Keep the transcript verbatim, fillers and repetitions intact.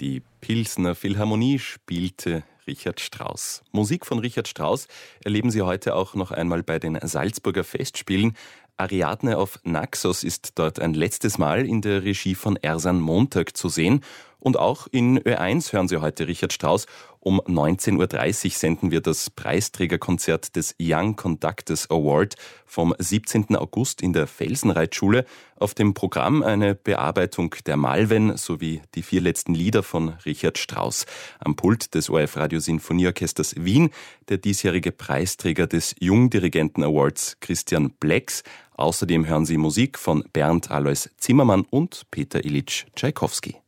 Die Pilsner Philharmonie spielte Richard Strauss. Musik von Richard Strauss erleben Sie heute auch noch einmal bei den Salzburger Festspielen. Ariadne auf Naxos ist dort ein letztes Mal in der Regie von Ersan Montag zu sehen. Und auch in Ö eins hören Sie heute Richard Strauss. Um neunzehn Uhr dreißig senden wir das Preisträgerkonzert des Young Conductors Award vom siebzehnten August in der Felsenreitschule. Auf dem Programm eine Bearbeitung der Malven sowie die vier letzten Lieder von Richard Strauss. Am Pult des O R F-Radio Sinfonieorchesters Wien der diesjährige Preisträger des Jungdirigenten Awards Christian Blex. Außerdem hören Sie Musik von Bernd Alois Zimmermann und Peter Ilyich Tschaikowski.